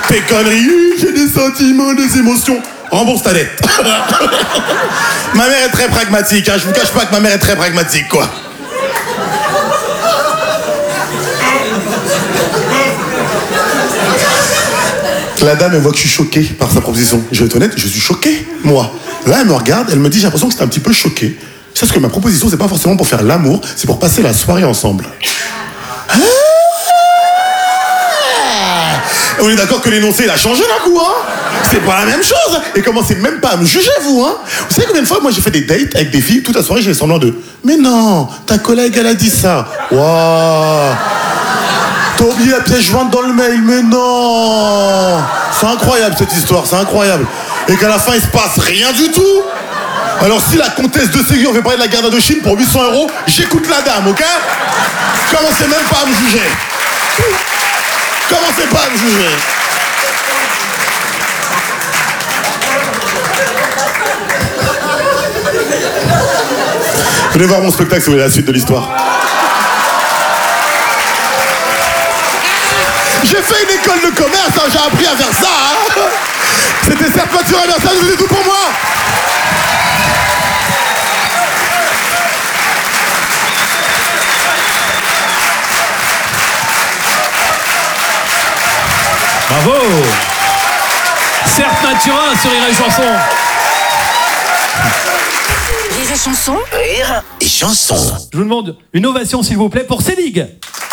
Tes conneries, j'ai des sentiments, des émotions. Rembourse ta dette. Ma mère est très pragmatique, hein. Je vous cache pas que ma mère est très pragmatique, quoi. La dame, elle voit que je suis choqué par sa proposition. Je vais être honnête, je suis choqué, moi. Là, elle me regarde, elle me dit, j'ai l'impression que c'était un petit peu choqué. Sauf que ma proposition, c'est pas forcément pour faire l'amour, c'est pour passer la soirée ensemble. Ah, on est d'accord que l'énoncé, il a changé d'un coup, hein? C'est pas la même chose. Et commencez même pas à me juger, vous, hein? Vous savez combien de fois, moi, j'ai fait des dates avec des filles, toute la soirée, j'ai semblant de... Mais non, ta collègue, elle a dit ça. Waouh. T'as oublié la pièce jointe dans le mail, mais non. C'est incroyable, cette histoire, c'est incroyable. Et qu'à la fin, il se passe rien du tout. Alors si la comtesse de Ségur veut parler de la guerre d'Indochine pour 800 €, j'écoute la dame, ok? Commencez même pas à me juger. Commencez pas à me juger. Venez voir mon spectacle si vous voulez la suite de l'histoire. J'ai fait une école de commerce, hein, j'ai appris à faire ça. Hein. C'était certes naturel, ça faisait tout pour moi. Bravo. Certes Mathurin sur Rire et Chanson. Rire et Chanson. Rire et Chanson. Je vous demande une ovation s'il vous plaît pour Célig.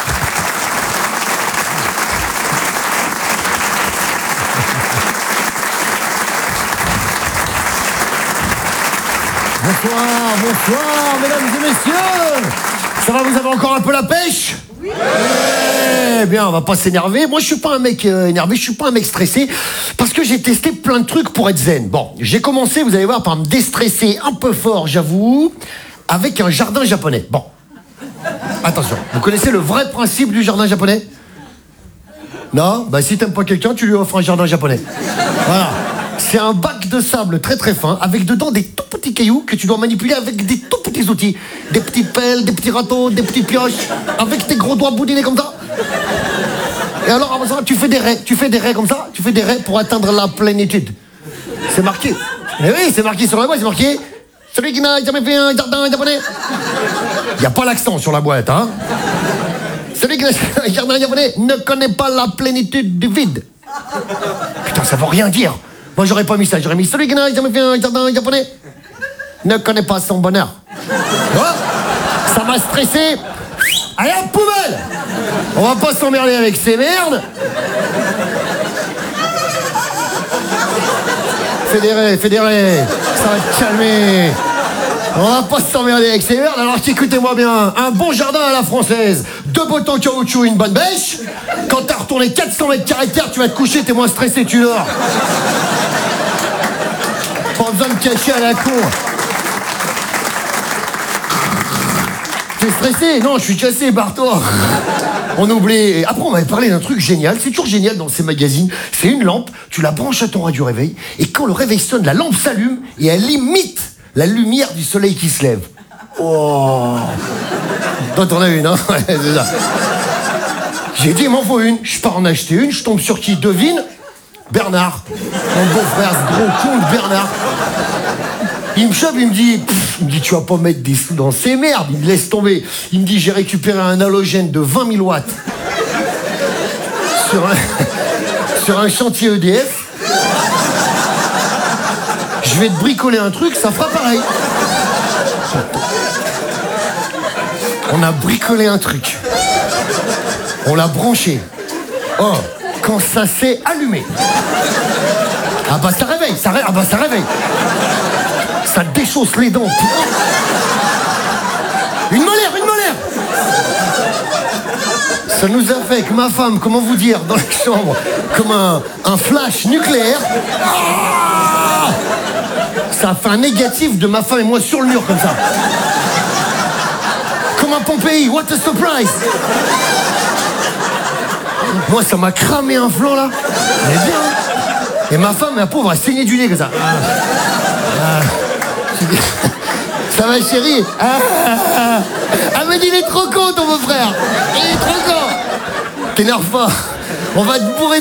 Bonsoir, mesdames et messieurs. Ça va, vous avez encore un peu la pêche? Oui. Eh bien, on va pas s'énerver. Moi, je suis pas un mec énervé, je suis pas un mec stressé, parce que j'ai testé plein de trucs pour être zen. Bon, j'ai commencé, vous allez voir, par me déstresser un peu fort, j'avoue, avec un jardin japonais. Bon, attention, vous connaissez le vrai principe du jardin japonais? Non? Bah, si t'aimes pas quelqu'un, tu lui offres un jardin japonais. Voilà. C'est un bac de sable très très fin, avec dedans des tout petits cailloux que tu dois manipuler avec des tout petits outils. Des petites pelles, des petits râteaux, des petites pioches, avec tes gros doigts boudinés comme ça. Et alors, avant ça, tu fais des raies comme ça, tu fais des raies pour atteindre la plénitude. C'est marqué. Mais oui, c'est marqué sur la boîte, c'est marqué. Celui qui n'a jamais fait un jardin japonais. Il n'y a pas l'accent sur la boîte, hein. Celui qui n'a fait un jardin japonais ne connaît pas la plénitude du vide. Putain, ça veut rien dire. Moi, j'aurais pas mis ça. J'aurais mis celui qui n'a jamais fait un jardin japonais ne connaît pas son bonheur. Oh, ça m'a stressé. Allez, à la poubelle. On va pas s'emmerder avec ces merdes. Fédéré. Ça va te calmer. On va pas s'emmerder avec ces merdes. Alors écoutez-moi bien. Un bon jardin à la française. 2 bottes en caoutchouc, une bonne bêche. Quand t'as retourné 400 mètres carrés de terre, tu vas te coucher, t'es moins stressé, tu dors. Pas besoin de cacher à la con. T'es stressé? Non, je suis cassé, barre-toi. On oublie. Après, on m'avait parlé d'un truc génial. C'est toujours génial dans ces magazines. C'est une lampe, tu la branches à ton radio réveil, et quand le réveil sonne, la lampe s'allume et elle imite la lumière du soleil qui se lève. Oh. Toi, t'en as une, hein? Ouais, c'est ça. J'ai dit, il m'en faut une. Je pars en acheter une, je tombe sur qui? Devine? Bernard. Mon beau-frère, ce gros con de Bernard. Il me chope, il me dit, tu vas pas mettre des sous dans ces merdes. Il me laisse tomber. Il me dit, j'ai récupéré un halogène de 20 000 watts sur un chantier EDF. Je vais te bricoler un truc, ça fera pareil. On a bricolé un truc. On l'a branché. Oh, quand ça s'est allumé. Ah bah ça réveille, ça réveille. Ça déchausse les dents. Une molaire. Ça nous a fait que ma femme, comment vous dire, dans la chambre, comme un flash nucléaire. Ah, ça a fait un négatif de ma femme et moi sur le mur comme ça. Comme un Pompéi, what a surprise. Moi, ça m'a cramé un flanc, là. Mais bien. Et ma femme, la pauvre, a saigné du nez, comme ça. Ça va, chérie? Elle me dit, il est trop con, ton beau-frère. Il est trop con. T'énerve pas. On va te bourrer